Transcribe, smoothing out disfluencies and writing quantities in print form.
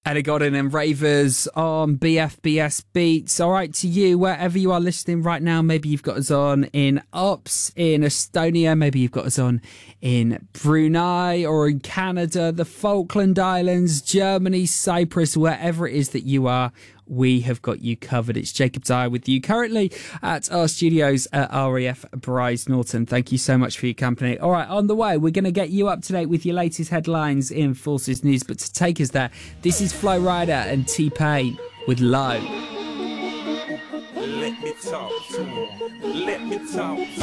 Ellie Godin and Ravers on BFBS Beats. All right, to you, wherever you are listening right now, maybe you've got us on in Ups in Estonia, maybe you've got us on in Brunei or in Canada, the Falkland Islands, Germany, Cyprus, wherever it is that you are, we have got you covered. It's Jacob Dyer with you currently at our studios at RAF Bryce Norton. Thank you so much for your company. All right, on the way, we're going to get you up to date with your latest headlines in Forces News. But to take us there, this is Flo Rida and T-Pain with Low. Let me talk to him. Let me talk.